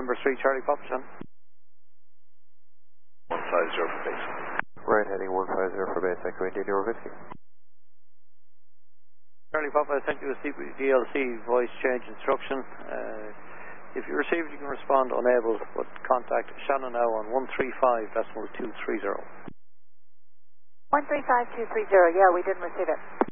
November 3, Charlie Papa, John. 150 for base. Right heading 150 for base, Echo India, New York Whiskey. Charlie Papa, I sent you a DLC voice change instruction. If you receive it, you can respond unable, but contact Shannon now on 135.230. 135.230, yeah, we didn't receive it.